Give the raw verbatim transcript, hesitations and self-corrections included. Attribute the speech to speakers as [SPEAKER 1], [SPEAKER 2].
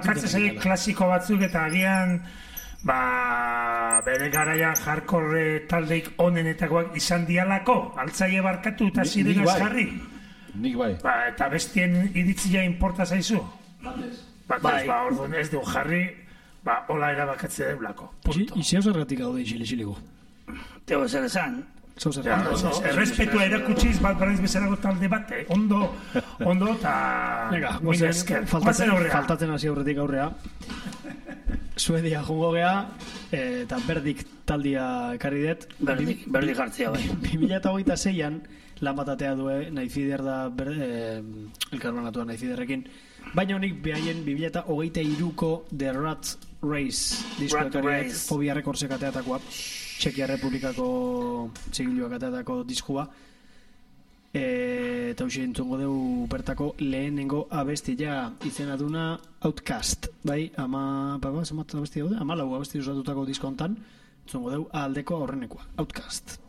[SPEAKER 1] Katzen zaie klasiko batzuk eta agian ba, bere garaian hardcore taldeik onenetakoak izan dialako, altzaile barkatu eta zirenaz jarri.
[SPEAKER 2] Nik bai.
[SPEAKER 1] Ba, eta bestien iritzia inporta zaizu?
[SPEAKER 3] Batez.
[SPEAKER 1] Batez, ba, orduan ez du jarri, ba, hola erabakatzea deulako.
[SPEAKER 4] Izeo zergatik gaude isile-isiligu?
[SPEAKER 5] Teo, zer esan?
[SPEAKER 1] Errespetua erakutsiz bat baraiz bezalago talde bat, ondo, ondo eta mila esker.
[SPEAKER 4] Faltatzen hasi aurretik aurrea. Suedia jongo gea, eta berdik taldia ekarri dut.
[SPEAKER 5] Berdik, berdik hartzia bai.
[SPEAKER 4] bi mila hogeita seian lan batatea due, Naizider da, elkarbanatua Naiziderrekin. Baina honik behaien bi mila hogeita hiruko The Rat Race disko ekarri dut, Fobia Recordsek ateatakoa. Txekia Republikako txegiluak ateatako diskua. Eta hoxe entzongo dugu bertako lehenengo abestia izena duna Outcast. Bai, ama, ba, ba, zemat abestia daude? Ama lau abesti usatutako diskontan. Entzongo dugu aldeko aurrenekoa. Outcast.